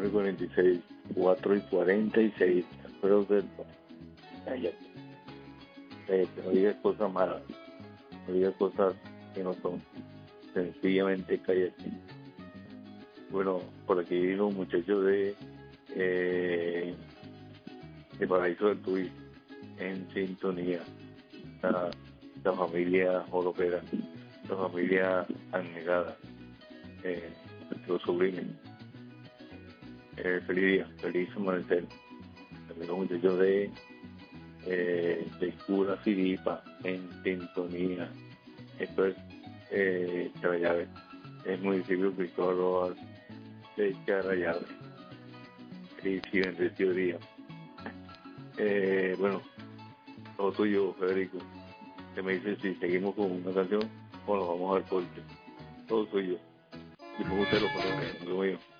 4:46, 4:46. Espero que cállate, que no digas cosas malas, no digas cosas que no son. Sencillamente cállate. Bueno, por aquí vino un muchacho de Paraíso del Tuy en sintonía. La familia Joropera, la familia Anegada, los sobrinos. Feliz día, feliz amanecer. También los muchachos de Cura Filipa en sintonía. Esto es Charallave, el municipio Cristóbal Rojas de Charallave. Feliz y bendecido día. Bueno, todo tuyo, Federico. Que me dice si seguimos con una canción o nos vamos al corte. Todo tuyo. Y me gusta los colores, lo mío.